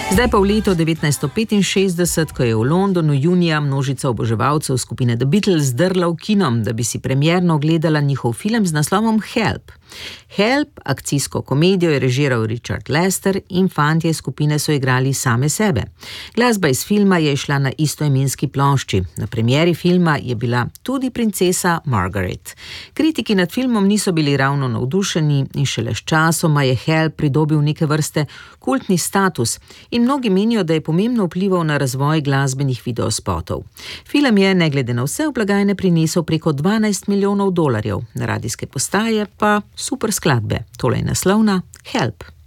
Zdaj pa v leto 1965, ko je v Londonu junija množica oboževalcev skupine The Beatles zdrla v kino, da bi si premierno ogledala njihov film z naslovom Help. Help, akcijsko komedijo, je režiral Richard Lester in fantje skupine so igrali same sebe. Glasba iz filma je išla na istoimenski plošči. Na premieri filma je bila tudi princesa Margaret. Kritiki nad filmom niso bili ravno navdušeni in šele s časoma je Help pridobil neke vrste kultni status in mnogi menijo, da je pomembno vplival na razvoj glasbenih videospotov. Film je, ne glede na vse, v blagajne prinesel preko 12 milijonov dolarjev, na radijske postaje pa super skladbe. Tole je naslovna Help.